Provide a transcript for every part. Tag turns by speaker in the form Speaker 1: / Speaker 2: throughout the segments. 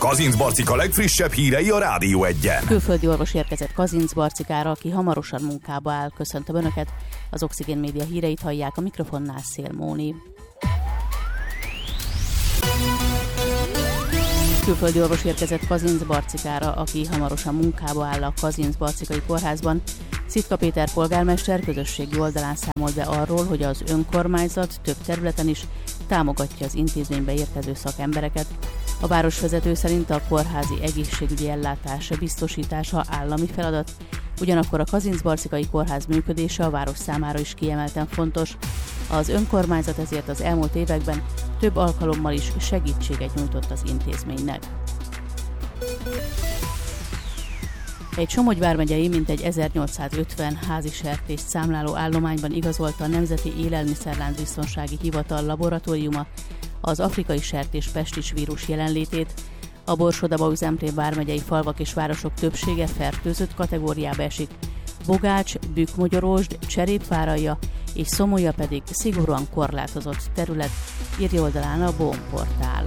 Speaker 1: Kazinc Barcika legfrissebb hírei a Rádió Egyen.
Speaker 2: Külföldi orvos érkezett Kazinc Barcikára, aki hamarosan munkába áll. Köszöntöm Önöket, az Oxigén Média híreit hallják, a mikrofonnál Szél Móni. Külföldi orvos érkezett Kazinc Barcikára, aki hamarosan munkába áll a Kazinc Barcikai Kórházban. Szitka Péter polgármester közösségi oldalán számolt be arról, hogy az önkormányzat több területen is támogatja az intézménybe érkező szakembereket. A városvezető szerint a kórházi egészségügyi ellátás biztosítása állami feladat, ugyanakkor a Kazinc Barcikai Kórház működése a város számára is kiemelten fontos. Az önkormányzat ezért az elmúlt években több alkalommal is segítséget nyújtott az intézménynek. Egy Somogy vármegyei mintegy 1850 házi sertést számláló állományban igazolta a Nemzeti Élelmiszerláncbiztonsági Hivatal laboratóriuma az afrikai sertés pestis vírus jelenlétét. A Borsod-Abaúj-Zemplén vármegyei falvak és városok többsége fertőzött kategóriába esik. Bogács, Bükkmogyorósd, Cserépváralja és Szomolya pedig szigorúan korlátozott terület, írja oldalán a BOM portál.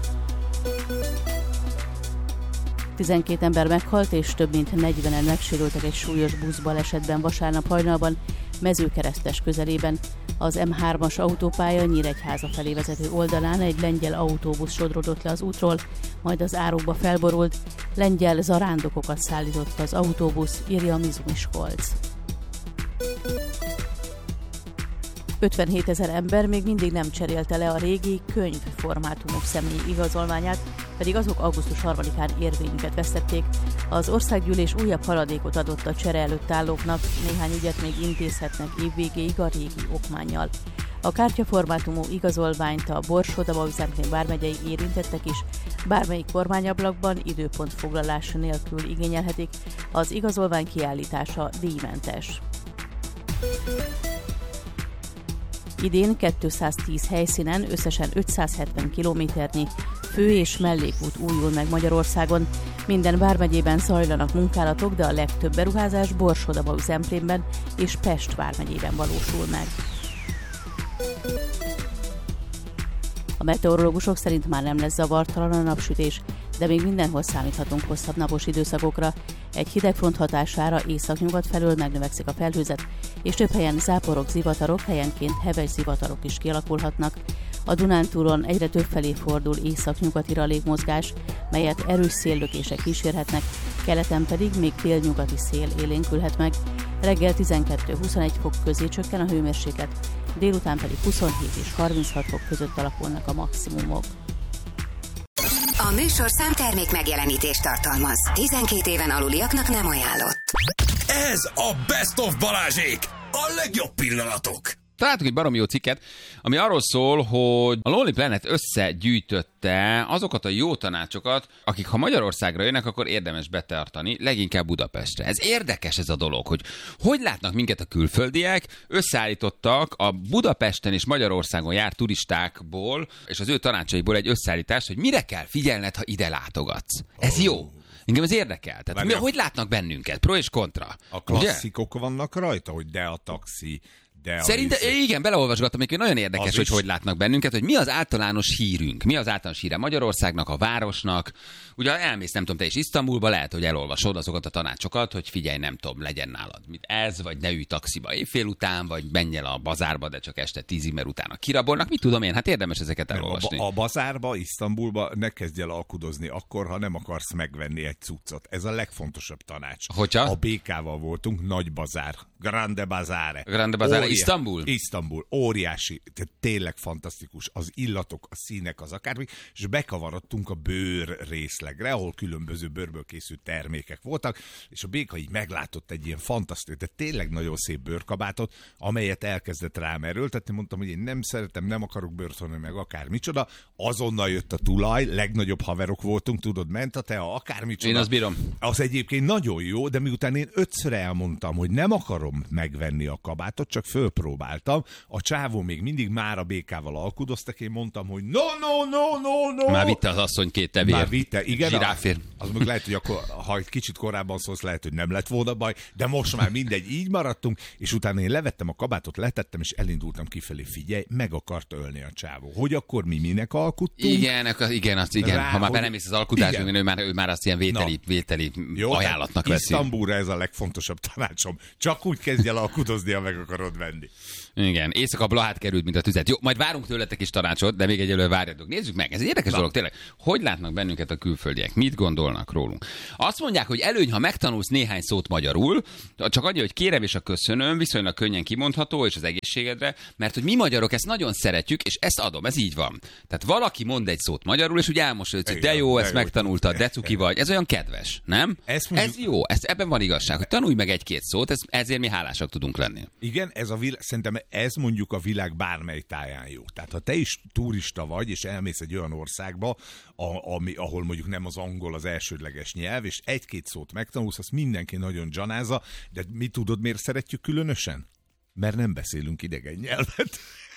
Speaker 2: 12 ember meghalt és több mint 40-en megsérültek egy súlyos buszbalesetben vasárnap hajnalban Mezőkeresztes közelében. Az M3-as autópálya Nyíregyháza felé vezető oldalán egy lengyel autóbusz sodródott le az útról, majd az árokba felborult. Lengyel zarándokokat szállított az autóbusz, írja a Mizu Miskolc. 57 000 ember még mindig nem cserélte le a régi könyvformátumú személyi igazolványát, pedig azok augusztus 3-án érvényüket vesztették. Az országgyűlés újabb haladékot adott a csere előtt állóknak, néhány ügyet még intézhetnek évvégéig a régi okmánnyal. A kártyaformátumú igazolványt a Borsod-Abaúj-Zemplén vármegyei érintettek is bármelyik kormányablakban időpontfoglalás nélkül igényelhetik, az igazolvány kiállítása díjmentes. Idén 210 helyszínen összesen 570 kilométernyi fő- és mellékút újul meg Magyarországon. Minden vármegyében zajlanak munkálatok, de a legtöbb beruházás Borsod-Abaúj-Zemplénben és Pest vármegyében valósul meg. A meteorológusok szerint már nem lesz zavartalan a napsütés, de még mindenhol számíthatunk hosszabb napos időszakokra. Egy hidegfront hatására északnyugat felől megnövekszik a felhőzet, és több helyen záporok, zivatarok, helyenként heves zivatarok is kialakulhatnak. A Dunántúlon egyre több felé fordul északnyugatira a légmozgás, melyet erős széllökések kísérhetnek, keleten pedig még délnyugati szél élénkülhet meg. Reggel 12-21 fok közé csökken a hőmérséklet, délután pedig 27 és 36 fok között alakulnak a maximumok.
Speaker 3: A műsorszám termék megjelenítést tartalmaz. 12 éven aluliaknak nem ajánlott.
Speaker 1: Ez a Best of Balázsék! A legjobb pillanatok!
Speaker 4: Találtuk egy baromi jó cikket, ami arról szól, hogy a Lonely Planet összegyűjtötte azokat a jó tanácsokat, akik ha Magyarországra jönnek, akkor érdemes betartani, leginkább Budapestre. Ez érdekes ez a dolog, hogy látnak minket a külföldiek, összeállítottak a Budapesten és Magyarországon járt turistákból, és az ő tanácsaiból egy összeállítást, hogy mire kell figyelned, ha ide látogatsz. Ez jó. Engem ez érdekel. Tehát hogy látnak bennünket? Pro és kontra.
Speaker 5: A klasszikok vannak rajta, hogy de a taxi,
Speaker 4: szerintem, igen, beleolvasgattam, még nagyon érdekes, hogy látnak bennünket, hogy mi az általános hírünk, mi az általános híre Magyarországnak, a városnak. Ugye elmész, nem tudom, te is Isztambulba, lehet, hogy elolvasod azokat a tanácsokat, hogy figyelj, nem tudom, legyen nálad ez, vagy ne ülj taxiba éjfél után, vagy menj el a bazárba, de csak este 10-ig, mert utána kirabolnak. Mit tudom én, hát érdemes ezeket elolvasni.
Speaker 5: A bazárba, Isztambulba ne kezdj el alkudozni akkor, ha nem akarsz megvenni egy cuccot. Ez a legfontosabb tanács.
Speaker 4: Hogyha?
Speaker 5: A BK-val voltunk, nagy bazár. Grande Bazare.
Speaker 4: Grande Bazare, Isztambul?
Speaker 5: Isztambul, óriási, tehát tényleg fantasztikus, az illatok, a színek, az akármi, és bekavarodtunk a bőr részlegre, ahol különböző bőrből készült termékek voltak, és a béka így meglátott egy ilyen fantasztikus, tehát tényleg nagyon szép bőrkabátot, amelyet elkezdett rám erőltetni, mondtam, hogy én nem szeretem, nem akarok bőrt, hanem meg akármicsoda, azonnal jött a tulaj, legnagyobb haverok voltunk, tudod, ment a tea, akármicsoda.
Speaker 4: Én azt bírom.
Speaker 5: Az egyébként nagyon jó, de miután én 5-ször elmondtam, hogy nem akarom megvenni a kabátot, csak fölpróbáltam, a csávó még mindig már a békával alkudoztak, én mondtam, hogy no.
Speaker 4: Már vitte az asszony 2 tevér.
Speaker 5: Már vitte, igen.
Speaker 4: Zsiráfér.
Speaker 5: Az meg lehet, hogy akkor, ha egy kicsit korábban szólsz, lehet, hogy nem lett volna baj, de most már mindegy, így maradtunk, és utána én levettem a kabátot, letettem, és elindultam kifelé, figyelj, meg akart ölni a csávó. Hogy akkor mi minek alkuttunk?
Speaker 4: Igen. Ha már belemész az alkudásba, ő már azt ilyen vételi
Speaker 5: jó,
Speaker 4: ajánlatnak veszi.
Speaker 5: Isztambulra ez a legfontosabb tanácsom. Csak úgy kezdj el alkudozni, ha meg akarod venni.
Speaker 4: Igen, éjszaka blahát került, mint a tüzet. Jó, majd várunk tőletek is tanácsot, de még egyelőre várjatok. Nézzük meg, ez egy érdekes dolog tényleg. Hogy látnak bennünket a külföldiek? Mit gondolnak rólunk? Azt mondják, hogy előny, ha megtanulsz néhány szót magyarul, csak annyi, hogy kérem és a köszönöm, viszonylag könnyen kimondható, és az egészségedre, mert hogy mi magyarok ezt nagyon szeretjük, és ezt adom, ez így van. Tehát valaki mond egy szót magyarul, és úgy elmosolyodsz, hogy de jó, ezt megtanultad, de cuki vagy. Ez olyan kedves, nem? Ez jó, ebben van igazság, hogy tanulj meg 1-2 szót, ezért mi hálásak tudunk lenni.
Speaker 5: Igen, szerintem ez mondjuk a világ bármely táján jó. Tehát ha te is turista vagy, és elmész egy olyan országba, ahol mondjuk nem az angol az elsődleges nyelv, és 1-2 szót megtanulsz, azt mindenki nagyon dzsanázza, de mi tudod, miért szeretjük különösen? Mert nem beszélünk idegen nyelvet.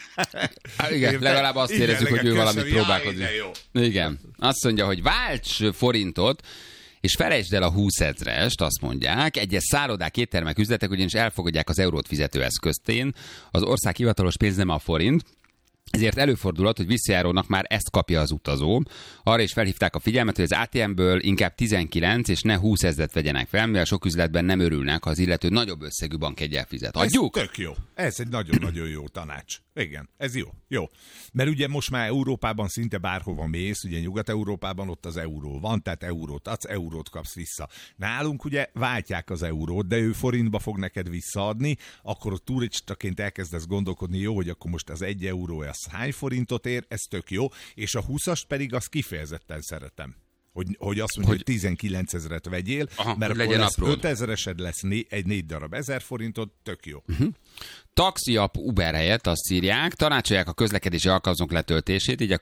Speaker 4: Igen, legalább azt érezzük, hogy ő valamit próbálkozik. Igen. Azt mondja, hogy válts forintot, és felejtsd el a 20 000-est, azt mondják. Egyes szállodák, éttermek, üzletek ugyanis elfogadják az eurót fizetőeszköztén. Az ország hivatalos pénz nem a forint. Ezért előfordulhat, hogy visszajárónak már ezt kapja az utazó. Arra is felhívták a figyelmet, hogy az ATM-ből inkább 19 és ne 20 000-et vegyenek fel, mivel sok üzletben nem örülnek, ha az illető nagyobb összegű bankjeggyel fizet. Adjuk?
Speaker 5: Ez tök jó. Ez egy nagyon-nagyon jó tanács. Igen, ez jó. Mert ugye most már Európában szinte bárhova mész, ugye Nyugat-Európában ott az euró van, tehát eurót adsz, eurót kapsz vissza. Nálunk ugye váltják az eurót, de ő forintba fog neked visszaadni, akkor ott turistaként elkezdesz gondolkodni, jó, hogy akkor most az 1 euró az hány forintot ér, ez tök jó, és a 20-ast pedig azt kifejezetten szeretem. Hogy azt mondja, hogy 19 000-et vegyél, mert akkor lesz 5 000-esed lesz egy 4 darab 1000 forintot, tök jó.
Speaker 4: Taxi app Uber helyett azt írják, tanácsolják a közlekedési alkalmazók letöltését, így a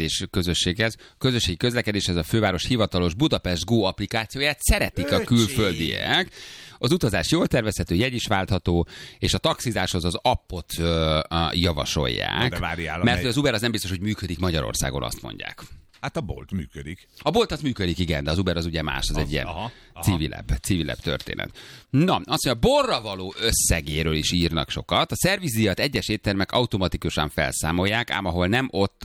Speaker 4: közösségi közlekedéshez a főváros hivatalos Budapest Go applikációját szeretik a külföldiek. Az utazás jól tervezhető, jegy is váltható, és a taxizáshoz az appot javasolják. Mert az Uber az nem biztos, hogy működik Magyarországon, azt mondják.
Speaker 5: Hát a Bolt működik.
Speaker 4: A Bolt az működik, igen, de az Uber az ugye más, az egy ilyen civilebb történet. Na, azt mondja, borra való összegéről is írnak sokat. A szervizdíjat egyes éttermek automatikusan felszámolják, ám ahol nem ott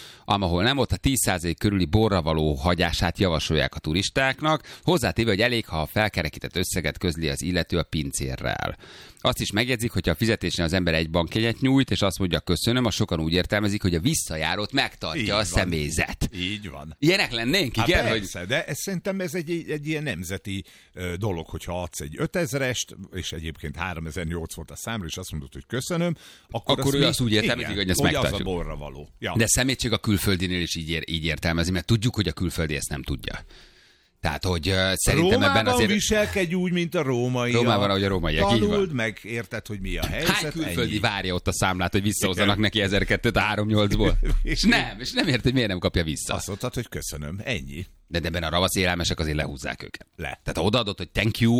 Speaker 4: a 10% körüli borra való hagyását javasolják a turistáknak, hozzátéve, hogy elég, ha a felkerekített összeget közli az illető a pincérrel. Azt is megjegyzik, hogy a fizetésnél az ember egy bankjegyet nyújt, és azt mondja köszönöm, a sokan úgy értelmezik, hogy a visszajárót megtartja a személyzet.
Speaker 5: Így van.
Speaker 4: Ilyenek lennénk, igen?
Speaker 5: Persze, de szerintem ez egy ilyen nemzeti dolog, hogyha adsz egy 5000-est, és egyébként 3008 volt a számra, és azt mondod, hogy köszönöm, akkor
Speaker 4: ő azt úgy értelmezik, hogy ezt megtartjuk.
Speaker 5: Az a borra való. Ja.
Speaker 4: De szemétség a külföldinél is így értelmezi, mert tudjuk, hogy a külföldi ezt nem tudja. Tehát, hogy szerintem
Speaker 5: Rómában
Speaker 4: ebben azért...
Speaker 5: viselkedj úgy, mint a rómaiak.
Speaker 4: Rómában, ahogy a rómaiak, így van.
Speaker 5: Tanuld meg, érted, hogy mi a helyzet.
Speaker 4: Hány külföldi várja ott a számlát, hogy visszahozzanak neki 1002-t a 38-ból? és nem ért, hogy miért nem kapja vissza.
Speaker 5: Azt mondtad, hogy köszönöm, ennyi.
Speaker 4: De ebben a ravasz élelmesek azért lehúzzák őket.
Speaker 5: Tehát
Speaker 4: ha odaadod, hogy thank you,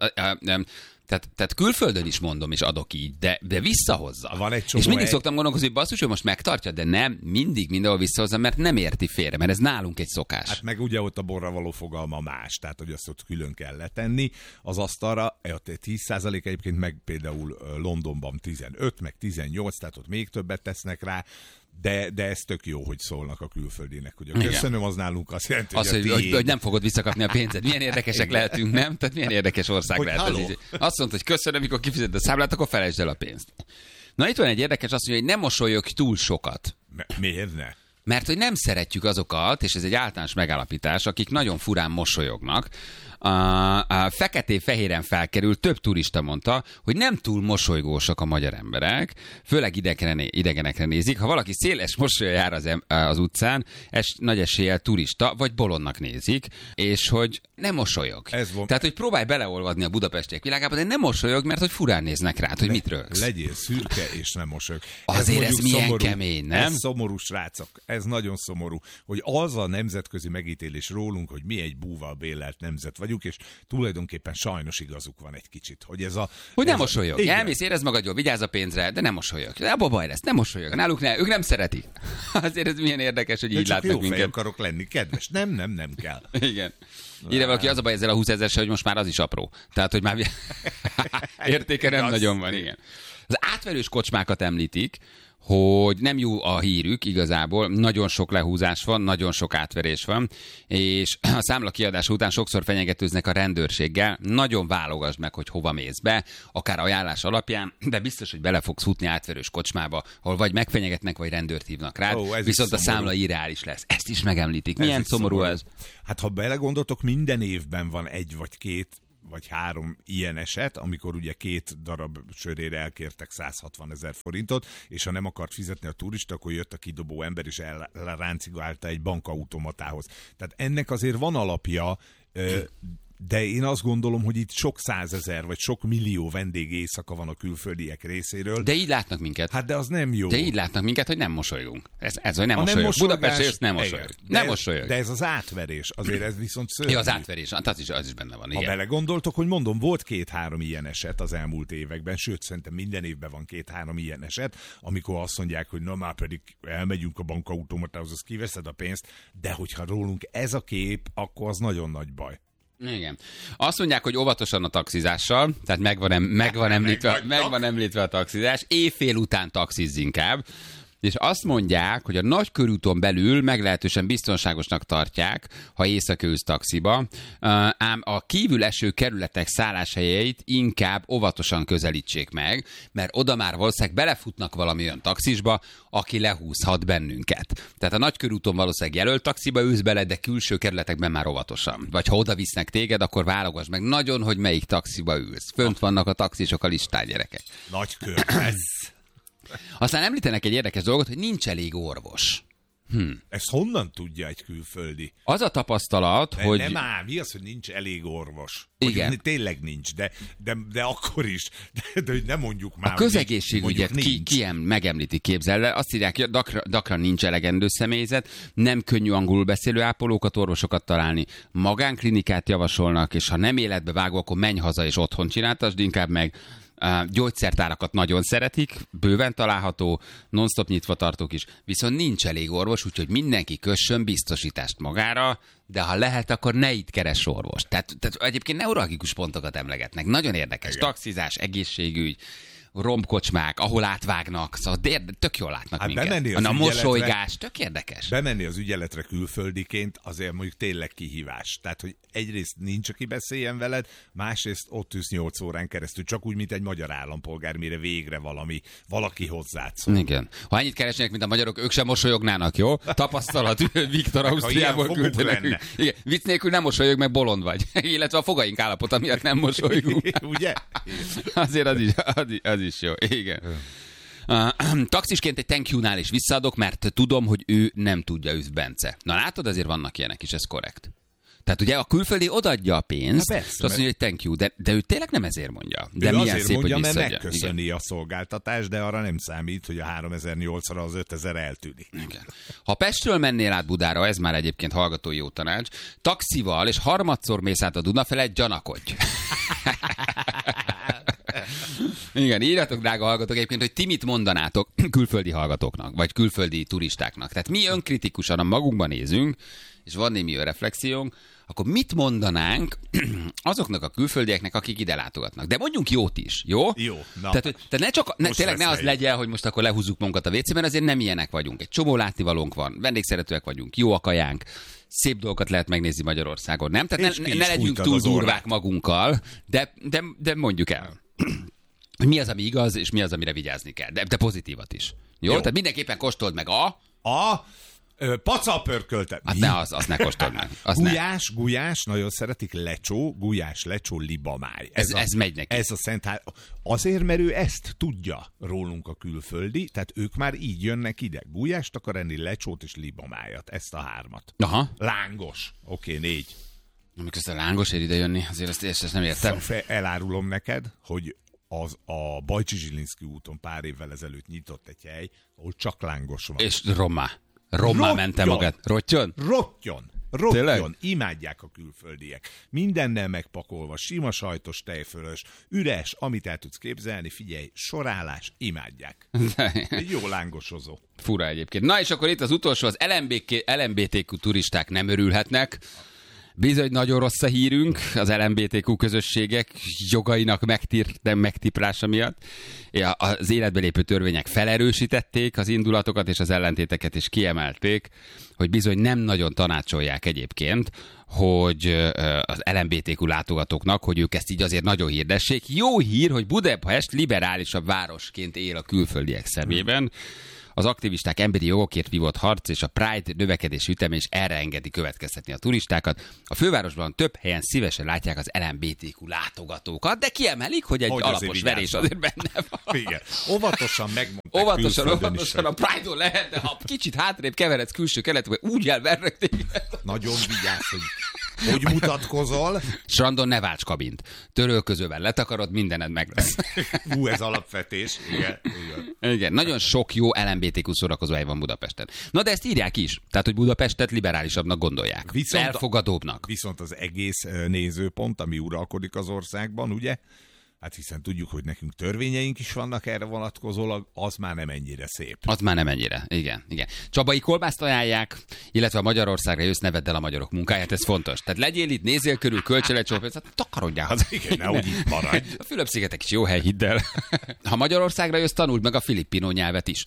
Speaker 4: tehát külföldön is mondom, és adok így, de visszahozza.
Speaker 5: Van egy csomó
Speaker 4: és mindig szoktam gondolkozni, hogy basszus, hogy most megtartja, de nem, mindig mindenhol visszahozza, mert nem érti félre, mert ez nálunk egy szokás.
Speaker 5: Hát meg ugye ott a borra való fogalma más, tehát hogy azt ott külön kell letenni az asztalra, 10% egyébként meg például Londonban 15, meg 18, tehát ott még többet tesznek rá, de ez tök jó, hogy szólnak a külföldinek, hogy köszönöm, az nálunk azt jelenti,
Speaker 4: hogy nem fogod visszakapni a pénzed. Milyen érdekesek lehetünk, nem? Tehát milyen érdekes ország hogy lehet. Azt mondta, hogy köszönöm, mikor kifizeted a számlát, akkor felejtsd el a pénzt. Na itt van egy érdekes, azt mondja, hogy ne mosolyogj túl sokat.
Speaker 5: Miért ne?
Speaker 4: Mert hogy nem szeretjük azokat, és ez egy általános megállapítás, akik nagyon furán mosolyognak. A feketé-fehéren felkerült, több turista mondta, hogy nem túl mosolygósak a magyar emberek, főleg idegenekre nézik. Ha valaki széles mosolya jár az utcán, nagy eséllyel turista vagy bolondnak nézik, és hogy nem mosolyog. Tehát, hogy próbálj beleolvadni a budapestiek világába, de nem mosolyog, mert hogy furán néznek rád, hogy mit rögsz.
Speaker 5: Legyél szürke és nem mosolyog.
Speaker 4: Azért ez milyen szomorú, kemény, nem?
Speaker 5: Ez szomorú, srácok. ez nagyon szomorú, hogy az a nemzetközi megítélés rólunk, hogy mi egy búval bélelt nemzet vagyunk, és tulajdonképpen sajnos igazuk van egy kicsit, hogy ez a...
Speaker 4: Hogy nem mosolyog. Elmész, érezd magad jól, vigyázz a pénzre, de nem mosolyog. De abba baj lesz, nem mosolyog. Náluk ők nem szeretik. Azért ez milyen érdekes, hogy így látnak minket.
Speaker 5: Csak akarok lenni, kedves. Nem kell.
Speaker 4: Igen. Írja valaki, az a baj ezzel a 20 000-sel, hogy most már az is apró. Tehát, hogy már értéke nem nagyon van, igen. Az átverős kocsmákat említik, hogy nem jó a hírük igazából, nagyon sok lehúzás van, nagyon sok átverés van, és a számla kiadás után sokszor fenyegetőznek a rendőrséggel, nagyon válogasd meg, hogy hova mész be, akár ajánlás alapján, de biztos, hogy bele fogsz futni átverős kocsmába, ahol vagy megfenyegetnek, vagy rendőrt hívnak rád, viszont a számla irreális lesz. Ezt is megemlítik. Milyen szomorú ez?
Speaker 5: Hát ha belegondoltok, minden évben van egy vagy két vagy 3 ilyen eset, amikor ugye 2 darab sörére elkértek 160 000 forintot, és ha nem akart fizetni a turista, akkor jött a kidobó ember, és elráncigálta egy bankautomatához. Tehát ennek azért van alapja, de én azt gondolom, hogy itt sok 100 000 vagy sok millió vendég éjszaka van a külföldiek részéről.
Speaker 4: De így látnak minket.
Speaker 5: Hát de az nem jó.
Speaker 4: De így látnak minket, hogy nem mosolygunk. Ez hogy nem mosolyog. Budapestre jössz, nem mosolyog. Nem mosolyog.
Speaker 5: De ez az átverés, azért ez viszont szörnyű.
Speaker 4: Ja, az átverés, az is benne van. Igen.
Speaker 5: Ha belegondoltok, hogy mondom, volt 2-3 ilyen eset az elmúlt években, sőt, szerintem minden évben van 2-3 ilyen eset, amikor azt mondják, hogy na már pedig elmegyünk a bankautomatához, az kiveszed a pénzt, de hogyha rólunk ez a kép, akkor az nagyon nagy baj.
Speaker 4: Igen. Azt mondják, hogy óvatosan a taxizással, tehát megvan említve a taxizás, éjfél után taxizz inkább, és azt mondják, hogy a nagykörúton belül meglehetősen biztonságosnak tartják, ha éjszaka ülsz taxiba, ám a kívül eső kerületek szálláshelyeit inkább óvatosan közelítsék meg, mert oda már valószínűleg belefutnak valami olyan taxisba, aki lehúzhat bennünket. Tehát a nagykörúton valószínűleg jelölt taxiba ülsz bele, de külső kerületekben már óvatosan. Vagy ha oda visznek téged, akkor válogass meg nagyon, hogy melyik taxiba ülsz. Fönt vannak a taxisok a listán, gyerekek.
Speaker 5: Nagykör, ez...
Speaker 4: Aztán említenek egy érdekes dolgot, hogy nincs elég orvos.
Speaker 5: Ezt honnan tudja egy külföldi?
Speaker 4: Az a tapasztalat, hogy...
Speaker 5: Nem ám, mi az, hogy nincs elég orvos?
Speaker 4: Igen.
Speaker 5: Hogy tényleg nincs, de akkor is. De hogy nem mondjuk már.
Speaker 4: A közegészségügyet ki megemlíti, képzel el. Azt írják, hogy gyakran nincs elegendő személyzet, nem könnyű angolul beszélő ápolókat, orvosokat találni. Magánklinikát javasolnak, és ha nem életbe vágó, akkor menj haza és otthon csináltasd inkább meg. Gyógyszertárakat nagyon szeretik, bőven található, non-stop nyitva tartók is, viszont nincs elég orvos, úgyhogy mindenki kössön biztosítást magára, de ha lehet, akkor ne itt keres orvost. Tehát egyébként neuralgikus pontokat emlegetnek. Nagyon érdekes. Igen. Taxizás, egészségügy, rombkocsmák, ahol átvágnak, szóval tök jól látnak minket. A mosolygás, tök érdekes.
Speaker 5: Bemenni az ügyeletre külföldiként azért mondjuk tényleg kihívás. Tehát, hogy egyrészt nincs, aki beszéljen veled, másrészt ott ülsz 8 órán keresztül, csak úgy, mint egy magyar állampolgár, mire végre valaki hozzád szól.
Speaker 4: Igen. Ha ennyit keresnének, mint a magyarok, ők sem mosolyognának, jó? Tapasztalat, Viktor Ausztriából küldte nekünk. Igen, vicc nélkül nem mosolyog, meg bolond vagy. Illetve a fogaink állapota miatt nem mosolygunk.
Speaker 5: Ugye?
Speaker 4: Azért az is jó, igen. Taxisként egy thank you-nál is visszaadok, mert tudom, hogy ő nem tudja, üz Bence. Na látod, azért vannak ilyenek is, ez korrekt. Tehát ugye a külföldi odaadja a pénzt, és azt mondja, hogy thank you, de ő tényleg nem ezért mondja. De
Speaker 5: ő
Speaker 4: milyen
Speaker 5: azért
Speaker 4: szép,
Speaker 5: mondja,
Speaker 4: hogy
Speaker 5: mert
Speaker 4: visszaadja.
Speaker 5: megköszöni
Speaker 4: Igen.
Speaker 5: a szolgáltatást, de arra nem számít, hogy a 3008-ra az 5000 eltűnik.
Speaker 4: Igen. Ha Pestről mennél át Budára, ez már egyébként hallgatói jó tanács, taxival és harmadszor mész át a Duna felett, gyanakodj. Igen, írjatok, drága hallgatók, egyébként, hogy ti mit mondanátok külföldi hallgatóknak, vagy külföldi turistáknak. Tehát mi önkritikusan a magunkban nézünk, és van némi reflexiónk, akkor mit mondanánk azoknak a külföldieknek, akik ide látogatnak? De mondjunk jót is, jó?
Speaker 5: Jó. Na.
Speaker 4: Tehát tényleg ne az legyen, hogy most akkor lehúzzuk magunkat a WC-ben, azért nem ilyenek vagyunk. Egy csomó látnivalónk van, vendégszeretőek vagyunk, jó a kajánk, szép dolgokat lehet megnézni Magyarországon, nem? Tehát ne legyünk túl durvák magunkkal, de mondjuk el. Mi az, ami igaz, és mi az, amire vigyázni kell. De pozitívat is. Jó? Tehát mindenképpen kóstold meg
Speaker 5: pacalpörköltet.
Speaker 4: Hát ne, azt ne kóstold meg.
Speaker 5: Gulyás, nagyon szeretik, lecsó, libamáj.
Speaker 4: Ez megy neki.
Speaker 5: Ez a szent azért, mert ő ezt tudja rólunk a külföldi, tehát ők már így jönnek ide. Gulyást akar enni, lecsót és libamájat. Ezt a 3-at.
Speaker 4: Aha.
Speaker 5: Lángos. Oké, 4.
Speaker 4: Amikor a lángos ér ide jönni, azért ezt nem értem.
Speaker 5: Elárulom neked, hogy a Bajcsi Zsilinszky úton pár évvel ezelőtt nyitott egy hely, ahol csak lángos van.
Speaker 4: És Rommá mente magát. Rottyon?
Speaker 5: Rottyon, imádják a külföldiek. Mindennel megpakolva, sima sajtos tejfölös, üres, amit el tudsz képzelni, figyelj, sorálás, imádják. Egy jó lángosozó.
Speaker 4: Fura egyébként. Na és akkor itt az utolsó, az LMBTQ turisták nem örülhetnek. Bizony nagyon rossz a hírünk az LMBTQ közösségek jogainak megtiprása miatt. Az életbe lépő törvények felerősítették az indulatokat és az ellentéteket is kiemelték, hogy bizony nem nagyon tanácsolják egyébként, hogy az LMBTQ látogatóknak, hogy ők ezt így azért nagyon hirdessék. Jó hír, hogy Budapest liberálisabb városként él a külföldiek szemében. Az aktivisták emberi jogokért vívott harc és a Pride növekedési üteme is erre engedi következtetni a turistákat. A fővárosban több helyen szívesen látják az LMBTQ látogatókat, de kiemelik, hogy egy alapos verés azért benne van.
Speaker 5: Igen. Óvatosan megmondták.
Speaker 4: Óvatosan a Pride-on lehet, de ha kicsit hátrébb keveredsz külső kelet, vagy úgy elvernek téged.
Speaker 5: Nagyon vigyázz, hogy mutatkozol.
Speaker 4: Strandon ne válts kabint. Törölközővel letakarod, mindened meg lesz.
Speaker 5: Ez alapvetés.
Speaker 4: Igen, nagyon sok jó LMBTQ szórakozóhely van Budapesten. Na de ezt írják is. Tehát, hogy Budapestet liberálisabbnak gondolják. Elfogadóbbnak.
Speaker 5: Viszont az egész nézőpont, ami uralkodik az országban, ugye? Hát hiszen tudjuk, hogy nekünk törvényeink is vannak erre vonatkozólag, az már nem ennyire szép.
Speaker 4: Az már nem ennyire, igen. Csabai kolbászt ajánlják, illetve a Magyarországra jössz, ne vedd el a magyarok munkáját, ez fontos. Tehát legyél itt, nézzél körül, kölcsön egy csópét, takarodjál haza.
Speaker 5: Igen, nehogy itt maradj.
Speaker 4: A Fülöp-szigetek is jó hely, hidd el. Ha Magyarországra jössz, tanuld meg a filippino nyelvet is.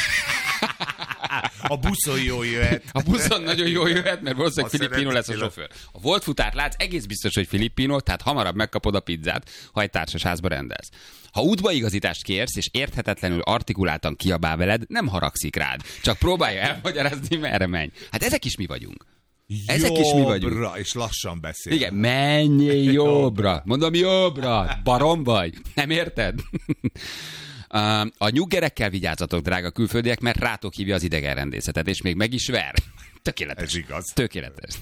Speaker 5: A buszon jól jöhet.
Speaker 4: A buszon nagyon jól jöhet, mert valószínűleg filippino lesz a sofőr. A volt futár látsz, egész biztos, hogy filippino, tehát hamarabb megkapod a pizzát, ha egy társasházba rendelsz. Ha útbaigazítást kérsz, és érthetetlenül artikuláltan kiabál veled, nem haragszik rád. Csak próbálja elmagyarázni, merre menj. Hát ezek is mi vagyunk. Ezek is mi vagyunk.
Speaker 5: Jobbra, és lassan beszél.
Speaker 4: Igen, menjél jobbra. Mondom, jobbra. Barom vagy. Nem érted? A nyuggerekkel vigyázzatok, drága külföldiek, mert rátok hívja az idegenrendészetet, és még meg is ver. Tökéletes.
Speaker 5: Ez igaz.
Speaker 4: Tökéletes.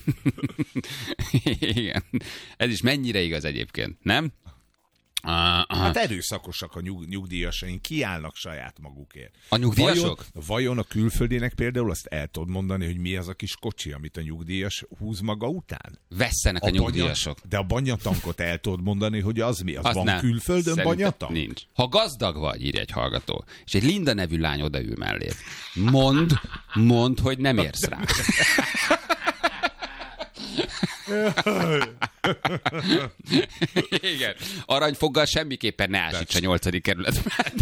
Speaker 4: Igen. Ez is mennyire igaz egyébként, nem?
Speaker 5: Hát erőszakosak a nyugdíjasaink, kiállnak saját magukért.
Speaker 4: A nyugdíjasok?
Speaker 5: Vajon a külföldinek például azt el tudod mondani, hogy mi az a kis kocsi, amit a nyugdíjas húz maga után?
Speaker 4: Vesszenek a nyugdíjasok.
Speaker 5: De a banyatankot el tudod mondani, hogy az mi? Az van nem. Külföldön szerintem banyatank?
Speaker 4: Nincs. Ha gazdag vagy, írja egy hallgató, és egy Linda nevű lány odaül mellé, mondd, hogy nem érsz rá. Igen. Aranyfoggal semmiképpen ne ásíts a 8. kerületben.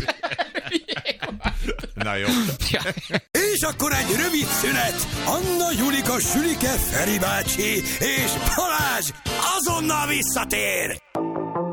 Speaker 5: Na jó.
Speaker 1: És akkor egy rövid szünet. Anna, Julika, Sülike, Feri bácsi és Balázs azonnal visszatér.